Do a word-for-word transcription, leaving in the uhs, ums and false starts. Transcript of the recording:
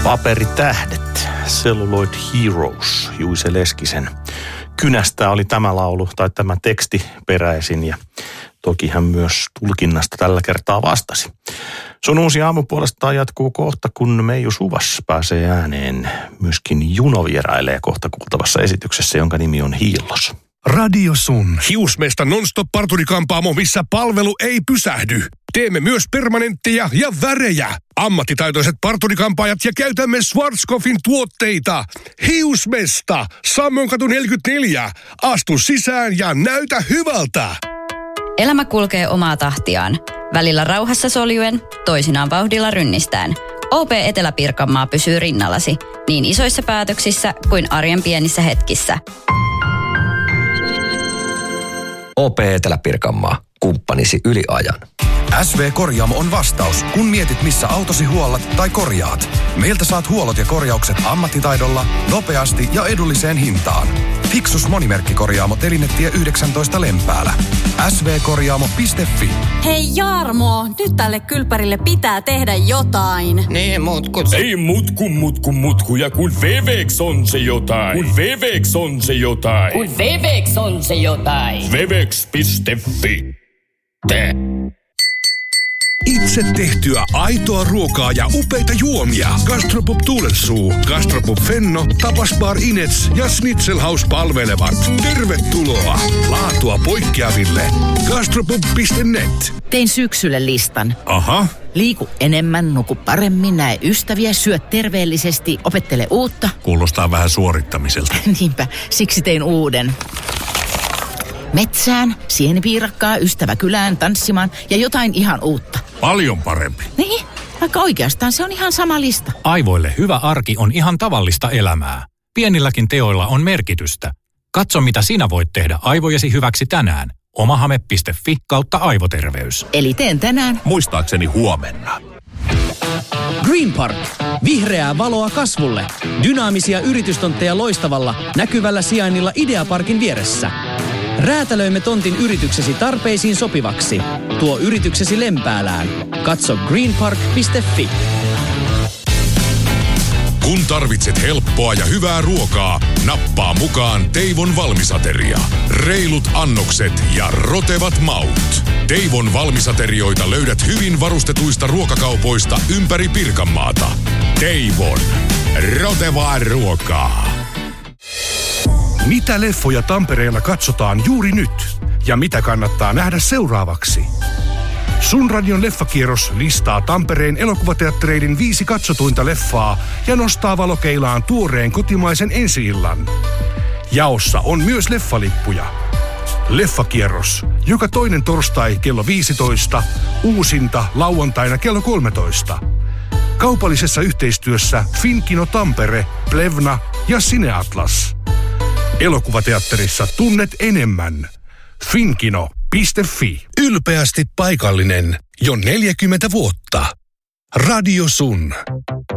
Paperitähdet, Celluloid Heroes, Juise Leskisen kynästä oli tämä laulu tai tämä teksti peräisin ja toki hän myös tulkinnasta tällä kertaa vastasi. Sun uusi aamu puolestaan jatkuu kohta, kun Meiju Suvas pääsee ääneen. Myöskin Juno vierailee kohta kuultavassa esityksessä, jonka nimi on Hiillos. Radio Sun. Hiusmesta nonstop parturikampaamo, missä palvelu ei pysähdy. Teemme myös permanentteja ja värejä. Ammattitaitoiset parturikampaajat ja käytämme Schwarzkopfin tuotteita. Hiusmesta. Sammonkatu neljäkymmentäneljä. Astu sisään ja näytä hyvältä. Elämä kulkee omaa tahtiaan. Välillä rauhassa soljuen, toisinaan vauhdilla rynnistään. O P Etelä-Pirkanmaa pysyy rinnallasi niin isoissa päätöksissä kuin arjen pienissä hetkissä. O P Etelä-Pirkanmaa. Kumppanisi yli ajan. S V Korjaamo on vastaus, kun mietit missä autosi huollat tai korjaat. Meiltä saat huollot ja korjaukset ammattitaidolla, nopeasti ja edulliseen hintaan. Fixus monimerkkikorjaamo Telinetie yhdeksäntoista Lempäälä. S V korjaamo piste fi. Hei Jarmo, nyt tälle kylpärille pitää tehdä jotain. Niin, mutku. Ei mutku, mutku, mutku. Ja kun Vevex on se jotain. Kun Vevex on se jotain. Kun Vevex on se jotain. Vevex piste fi. Te. Itse tehtyä aitoa ruokaa ja upeita juomia. Gastropub Tuulensuu, Gastropub Fenno, Tapas Bar Inets ja Schnitzelhaus palvelevat. Tervetuloa! Laatua poikkeaville. Gastropub piste net. Tein syksylle listan. Aha. Liiku enemmän, nuku paremmin, näe ystäviä, syö terveellisesti, opettele uutta. Kuulostaa vähän suorittamiselta. Niinpä, siksi tein uuden. Metsään, sienipiirakkaa, ystäväkylään, tanssimaan ja jotain ihan uutta. Paljon parempi. Niin, vaikka oikeastaan se on ihan sama lista. Aivoille hyvä arki on ihan tavallista elämää. Pienilläkin teoilla on merkitystä. Katso mitä sinä voit tehdä aivojesi hyväksi tänään. omahame piste fi kautta aivoterveys. Eli teen tänään. Muistaakseni huomenna. Green Park. Vihreää valoa kasvulle. Dynaamisia yritystontteja loistavalla, näkyvällä sijainnilla Ideaparkin vieressä. Räätälöimme tontin yrityksesi tarpeisiin sopivaksi. Tuo yrityksesi Lempäälään. Katso greenpark piste fi. Kun tarvitset helppoa ja hyvää ruokaa, nappaa mukaan Teivon valmisateria. Reilut annokset ja rotevat maut. Teivon valmisaterioita löydät hyvin varustetuista ruokakaupoista ympäri Pirkanmaata. Teivon. Rotevaa ruokaa. Mitä leffoja Tampereella katsotaan juuri nyt? Ja mitä kannattaa nähdä seuraavaksi? Sun Radion leffakierros listaa Tampereen elokuvateattereiden viisi katsotuinta leffaa ja nostaa valokeilaan tuoreen kotimaisen ensi-illan. Jaossa on myös leffalippuja. Leffakierros. Joka toinen torstai kello viisitoista, uusinta lauantaina kello kolmetoista. Kaupallisessa yhteistyössä Finkino Tampere, Plevna ja Cineatlas. Elokuvateatterissa tunnet enemmän. Finkino piste fi. Ylpeästi paikallinen jo neljäkymmentä vuotta. Radio Sun.